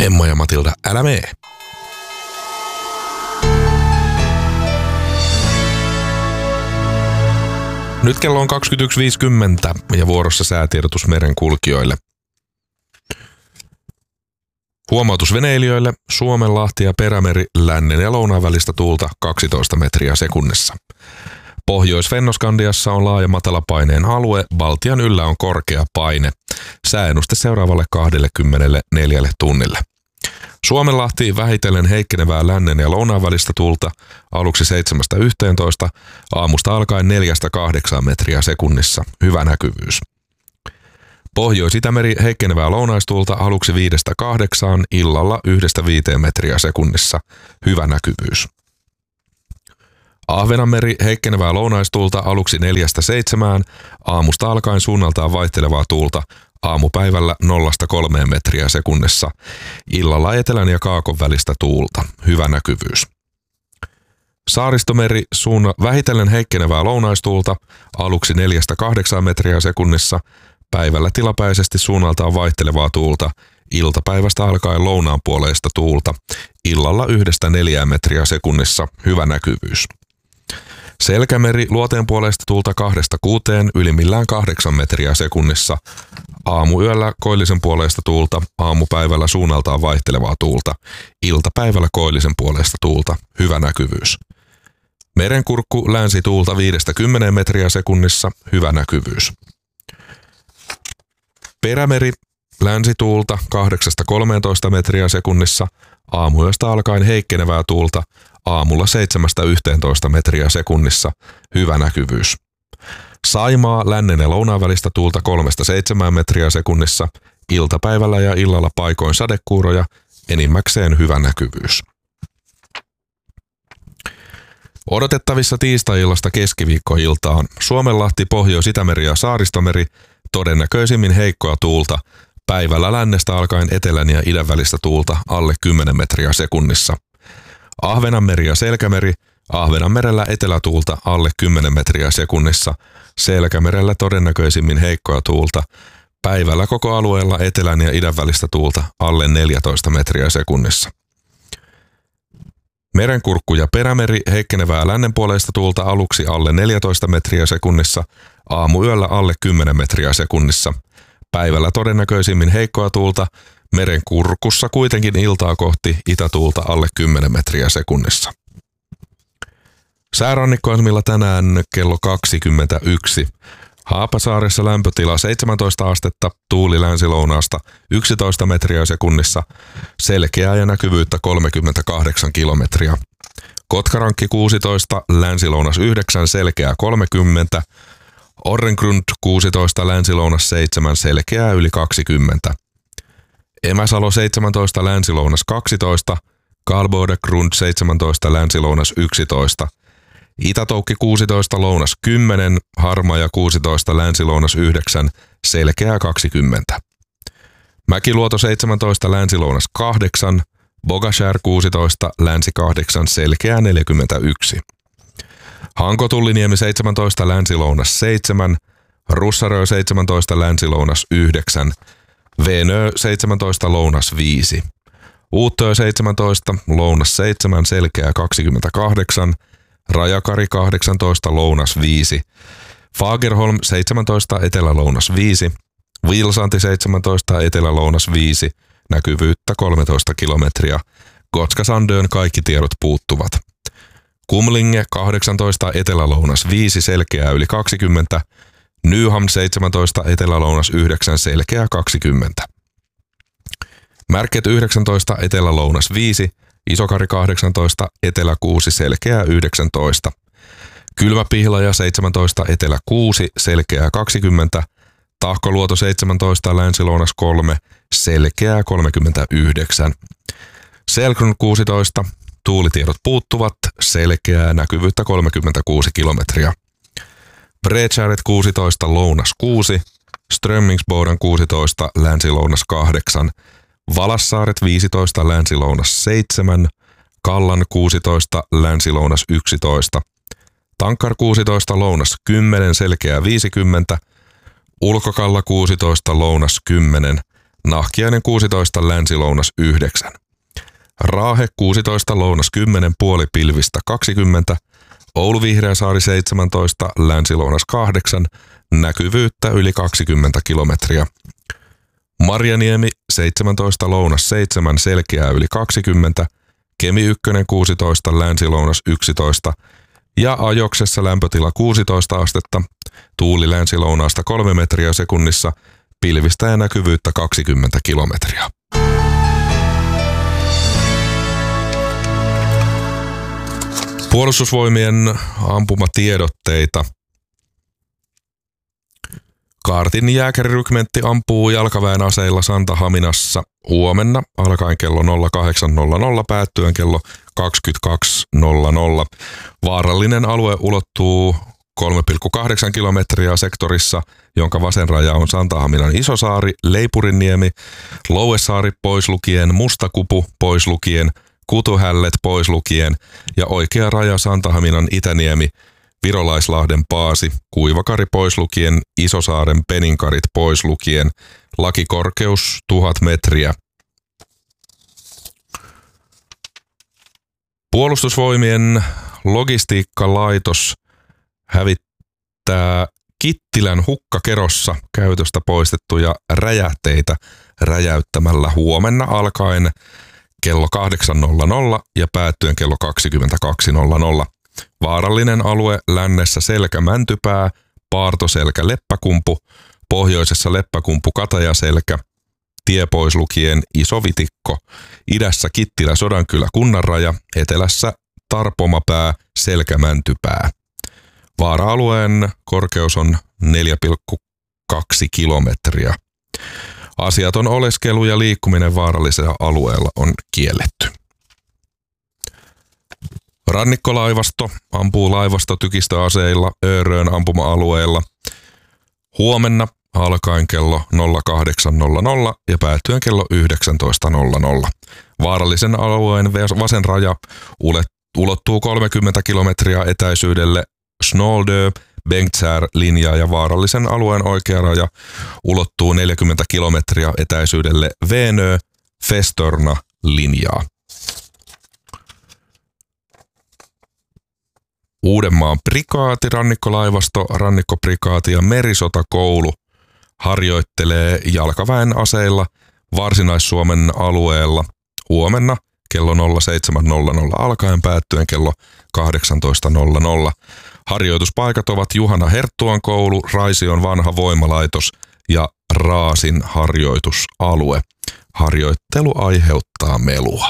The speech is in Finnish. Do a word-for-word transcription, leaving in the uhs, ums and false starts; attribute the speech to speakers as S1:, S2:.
S1: Emma ja Matilda, älä mee! Nyt kello on kaksikymmentäyksi viisikymmentä ja vuorossa säätiedotus merenkulkijoille. Huomautus veneilijöille: Suomenlahti ja Perämeri, lännen ja lounaan välistä tuulta kaksitoista metriä sekunnissa. Pohjois-Fennoskandiassa on laaja matalapaineen alue, Baltian yllä on korkea paine. Sääennuste seuraavalle kaksikymmentäneljä tunnille. Suomenlahti vähitellen heikkenevää lännen ja lounaan välistä tuulta, aluksi seitsemästä yhteentoista, aamusta alkaen neljästä kahdeksaan metriä sekunnissa, hyvä näkyvyys. Pohjois-Itämeri heikkenevää lounaistuulta, aluksi viidestä kahdeksaan, illalla yhdestä viiteen metriä sekunnissa, hyvä näkyvyys. Ahvenanmeri heikkenevää lounaistuulta, aluksi neljästä seitsemään, aamusta alkaen suunnaltaan vaihtelevaa tuulta, aamupäivällä nollasta kolmeen metriä sekunnissa, illalla etelän ja kaakon välistä tuulta, hyvä näkyvyys. Saaristomeri suunna vähitellen heikkenevää lounaistuulta, aluksi neljästä kahdeksaan metriä sekunnissa, päivällä tilapäisesti suunnaltaan vaihtelevaa tuulta, iltapäivästä alkaen lounaanpuoleista tuulta, illalla yhdestä neljään metriä sekunnissa, hyvä näkyvyys. Selkämeri luoteenpuoleista tuulta kahdesta kuuteen, ylimmillään kahdeksan metriä sekunnissa, aamuyöllä koillisen puoleista tuulta, aamupäivällä suunnaltaan vaihtelevaa tuulta, iltapäivällä koillisen puoleista tuulta, hyvä näkyvyys. Merenkurkku länsituulta viidestä kymmeneen metriä sekunnissa, hyvä näkyvyys. Perämeri länsituulta kahdeksasta kolmeentoista metriä sekunnissa, aamuyöstä alkaen heikkenevää tuulta, aamulla seitsemästä yhteentoista metriä sekunnissa, hyvä näkyvyys. Saimaa lännen ja lounaan välistä tuulta kolmesta seitsemään metriä sekunnissa, iltapäivällä ja illalla paikoin sadekuuroja, enimmäkseen hyvä näkyvyys. Odotettavissa tiistai-illasta keskiviikkoiltaan Suomenlahti, Pohjois-Itämeri ja Saaristomeri, todennäköisimmin heikkoa tuulta, päivällä lännestä alkaen etelän ja idän välistä tuulta alle kymmenen metriä sekunnissa. Ahvenanmeri ja Selkämeri, Ahvenanmerellä etelätuulta alle kymmenen metriä sekunnissa, Selkämerellä todennäköisimmin heikkoa tuulta, päivällä koko alueella etelän ja idän välistä tuulta alle neljätoista metriä sekunnissa. Merenkurkku ja Perämeri heikkenevää lännenpuoleista tuulta, aluksi alle neljätoista metriä sekunnissa, aamuyöllä alle kymmenen metriä sekunnissa, päivällä todennäköisimmin heikkoa tuulta, Merenkurkussa kuitenkin iltaa kohti itätuulta alle kymmenen metriä sekunnissa. Säärannikkoasemilla tänään kello kaksikymmentäyksi. Haapasaaressa lämpötila seitsemäntoista astetta, tuuli länsilounaasta yksitoista metriä sekunnissa, selkeää ja näkyvyyttä kolmekymmentäkahdeksan kilometriä. Kotkarankki kuusitoista, länsilounas yhdeksän, selkeää kolmekymmentä, Orrengrund kuusitoista, länsilounas seitsemän, selkeää yli kaksikymmentä. Emäsalo seitsemäntoista, länsilounas kaksitoista, Karlbodegrund seitsemäntoista, länsilounas yksitoista. Itätoukki kuusitoista, lounas kymmenen, Harmaja kuusitoista, länsilounas yhdeksän, selkeää kaksikymmentä. Mäkiluoto seitsemäntoista, länsilounas kahdeksan, Bogashär kuusitoista, länsi kahdeksan, selkeää neljäkymmentäyksi. Hanko-Tulliniemi seitsemäntoista, länsilounas seitsemän, Russarö seitsemäntoista, länsilounas yhdeksän, Venö seitsemäntoista, lounas viisi. Uuttöö seitsemäntoista, lounas seitsemän, selkeää kaksikymmentäkahdeksan, Rajakari kahdeksantoista, lounas viisi, Fagerholm seitsemäntoista, etelä-lounas viisi, Vilsanti seitsemäntoista, etelä-lounas viisi, näkyvyyttä kolmetoista kilometriä, Gotska-Sandön kaikki tiedot puuttuvat. Kumlinge kahdeksantoista, etelä-lounas viisi, selkeää yli kaksikymmentä, Nyham seitsemäntoista, etelä-lounas yhdeksän, selkeää kaksikymmentä. Märket yhdeksäntoista, etelä-lounas viisi, Isokari kahdeksantoista, etelä kuusi, selkeää yhdeksäntoista. Kylmäpihlaja seitsemäntoista, etelä kuusi, selkeää kaksikymmentä. Tahkoluoto seitsemäntoista, länsilounas kolme, selkeää kolmekymmentäyhdeksän. Selgrun kuusitoista, tuulitiedot puuttuvat, selkeää näkyvyyttä kolmekymmentäkuusi kilometriä. Bredskäret kuusitoista, lounas kuusi, Strömmingsboden kuusitoista, länsilounas kahdeksan, Valassaaret viisitoista, länsilounas seitsemän, Kallan kuusitoista, länsilounas yksitoista, Tankkar kuusitoista, lounas kymmenen, selkeää viisikymmentä, Ulkokalla kuusitoista, lounas kymmenen, Nahkiainen kuusitoista, länsi-lounas yhdeksän. Raahe kuusitoista, lounas kymmenen, puoli pilvistä kaksikymmentä. Oulu-Vihreäsaari seitsemäntoista, länsi-lounas kahdeksan, näkyvyyttä yli kaksikymmentä kilometriä. Marjaniemi seitsemäntoista, lounas seitsemän, selkeää yli kaksikymmentä. Kemi yksi kuusitoista, länsi-lounas yksitoista ja Ajoksessa lämpötila kuusitoista astetta, tuuli länsi-lounaasta kolme metriä sekunnissa, pilvistä ja näkyvyyttä kaksikymmentä kilometriä. Puolustusvoimien ampumatiedotteita. Kaartin jääkärirykmentti ampuu jalkaväen aseilla Santahaminassa huomenna alkaen kello nolla kahdeksan nolla nolla päättyen kello kaksikymmentäkaksi nolla nolla. Vaarallinen alue ulottuu kolme pilkku kahdeksan kilometriä sektorissa, jonka vasen raja on Santahaminan Isosaari, Leipurinniemi, Louesaari pois lukien, Mustakupu pois lukien, Kutuhället pois lukien ja oikea raja Santahaminan Itäniemi, Virolaislahden Paasi, Kuivakari pois lukien, Isosaaren Peninkarit pois lukien, lakikorkeus tuhat metriä. Puolustusvoimien logistiikkalaitos hävittää Kittilän hukkakerossa käytöstä poistettuja räjähteitä räjäyttämällä huomenna alkaen kello kahdeksan nolla nolla ja päättyen kello kaksikymmentäkaksi nolla nolla. Vaarallinen alue lännessä Selkä-Mäntypää, Paartoselkä-Leppäkumpu, pohjoisessa Leppäkumpu-Katajaselkä, tie pois lukien Iso-Vitikko, idässä Kittilä-Sodankylä-Kunnanraja, etelässä Tarpomapää, Selkä-Mäntypää. Vaara-alueen korkeus on neljä pilkku kaksi kilometriä. Asiaton oleskelu ja liikkuminen vaarallisella alueella on kielletty. Rannikkolaivasto ampuu laivastotykistöaseilla Öörön ampuma-alueella huomenna alkaen kello nolla kahdeksan nolla nolla ja päättyen kello yhdeksäntoista nolla nolla. Vaarallisen alueen vasen raja ulottuu kolmekymmentä kilometriä etäisyydelle Snoldö, Bengtsär-linjaa ja vaarallisen alueen oikea raja ulottuu neljäkymmentä kilometriä etäisyydelle Venö, Festörna-linjaa. Uudenmaan prikaati, rannikkolaivasto, rannikkoprikaati ja merisotakoulu harjoittelee jalkaväen aseilla Varsinais-Suomen alueella huomenna kello nolla seitsemän nolla nolla alkaen päättyen kello kahdeksantoista nolla nolla. Harjoituspaikat ovat Juhana Herttuan koulu, Raision vanha voimalaitos ja Raasin harjoitusalue. Harjoittelu aiheuttaa melua.